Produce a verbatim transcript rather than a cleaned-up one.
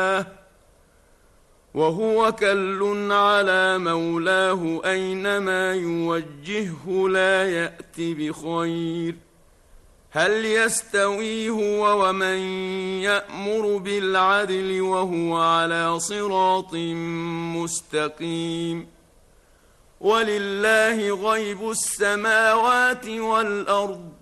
وهو كل على مولاه أينما يوجهه لا يأت بخير هل يستوي هو ومن يأمر بالعدل وهو على صراط مستقيم ولله غيب السماوات والأرض